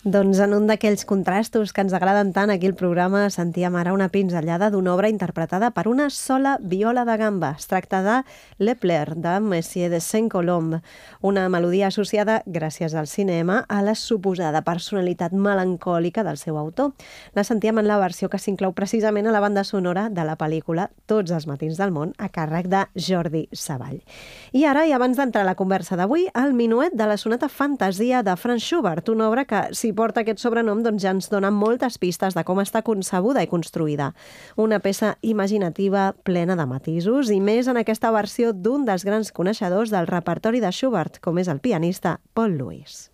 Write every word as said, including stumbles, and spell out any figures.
Doncs en un d'aquells contrastos que ens agraden tant aquí al programa sentíem ara una pinzellada d'una obra interpretada per una sola viola de gamba. Es tracta de Le Pleur, de Messier de Saint-Colombe, una melodia associada, gràcies al cinema, a la suposada personalitat melancòlica del seu autor. La sentíem en la versió que s'inclou precisament a la banda sonora de la pel·lícula Tots els matins del món, a càrrec de Jordi Savall. I ara, i abans d'entrar a la conversa d'avui, el minuet de la sonata Fantasia de Franz Schubert, una obra que, si porta aquest sobrenom, doncs ja ens dona moltes pistes de com està concebuda i construïda. Una peça imaginativa, plena de matisos, i més en aquesta versió d'un dels grans coneixedors del repertori de Schubert, com és el pianista Paul Lewis.